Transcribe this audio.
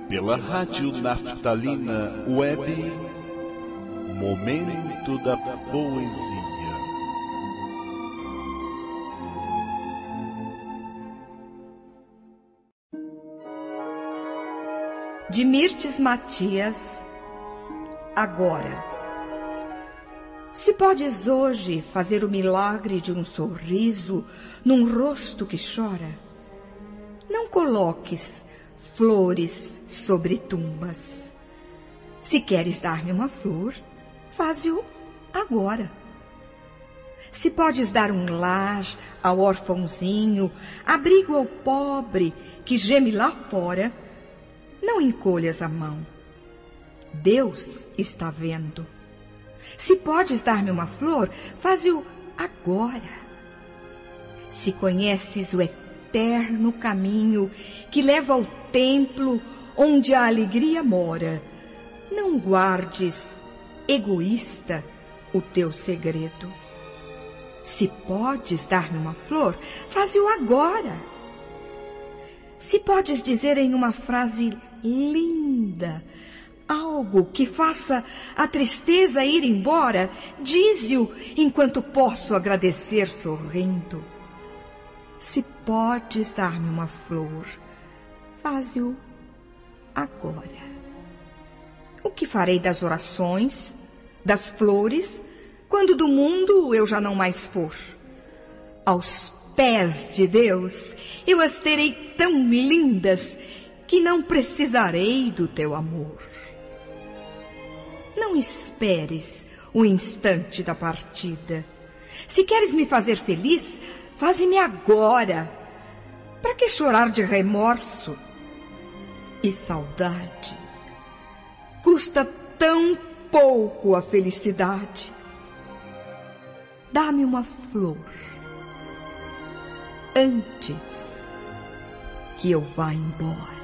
Pela Rádio Naftalina Web, Momento da Poesia. De Mirtes Matias, agora. Se podes hoje fazer o milagre de um sorriso num rosto que chora, não coloques flores sobre tumbas. Se queres dar-me uma flor, faze-o agora. Se podes dar um lar ao orfãozinho, abrigo ao pobre que geme lá fora, não encolhas a mão. Deus está vendo. Se podes dar-me uma flor, faze-o agora. Se conheces o eterno caminho que leva ao templo onde a alegria mora, não guardes, egoísta, o teu segredo. Se podes dar-me uma flor, faze-o agora. Se podes dizer em uma frase linda algo que faça a tristeza ir embora, dize-o enquanto posso agradecer sorrindo. Se podes dar-me uma flor, faze-o agora. O que farei das orações, das flores, quando do mundo eu já não mais for? Aos pés de Deus eu as terei tão lindas que não precisarei do teu amor. Não esperes o instante da partida. Se queres me fazer feliz, faze-me agora. Para que chorar de remorso e saudade? Custa tão pouco a felicidade. Dá-me uma flor antes que eu vá embora.